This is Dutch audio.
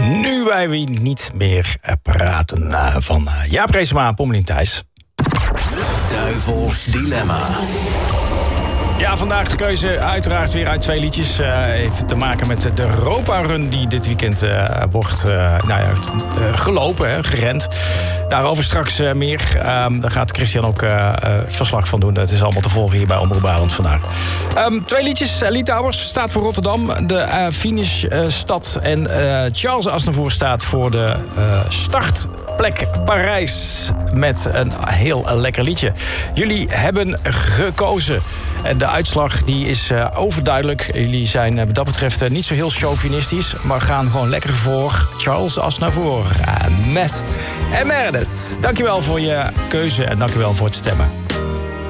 Nu wij weer niet meer praten van Jaap Reesema, Pommelien Thijs. Duivels Dilemma. Ja, vandaag de keuze uiteraard weer uit 2 liedjes. Heeft te maken met de Europa-run die dit weekend wordt gelopen, gerend. Daarover straks meer. Daar gaat Christian ook verslag van doen. Dat is allemaal te volgen hier bij Omroep Brabant vandaag. 2 liedjes. Litouwers staat voor Rotterdam. De finishstad. En Charles Aznavour staat voor de startplek Parijs. Met een heel lekker liedje. Jullie hebben gekozen. De uitslag die is overduidelijk. Jullie zijn wat dat betreft niet zo heel chauvinistisch, maar gaan gewoon lekker voor Charles Aznavour met Emeritus. Dankjewel voor je keuze en dankjewel voor het stemmen.